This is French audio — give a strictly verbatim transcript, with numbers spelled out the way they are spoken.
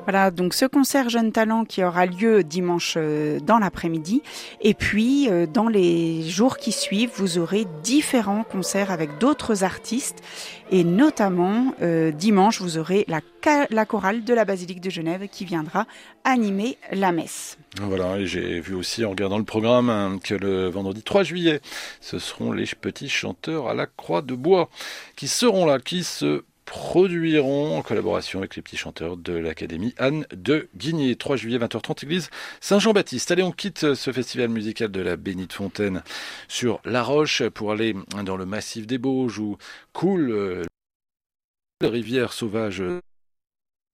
Voilà, donc ce concert Jeunes Talents qui aura lieu dimanche euh, dans l'après-midi. Et puis, euh, dans les jours qui suivent, vous aurez différents concerts avec d'autres artistes. Et notamment, euh, dimanche, vous aurez la, ca- la chorale de la Basilique de Genève qui viendra animer la messe. Voilà, et j'ai vu aussi en regardant le programme hein, que le vendredi trois juillet, ce seront les petits chanteurs à la Croix de Bois qui seront là, qui se produiront en collaboration avec les petits chanteurs de l'Académie Anne de Guigné. trois juillet, vingt heures trente, église Saint-Jean-Baptiste. Allez, on quitte ce festival musical de la Bénite Fontaine sur La Roche pour aller dans le massif des Bauges où coule euh, la rivière sauvage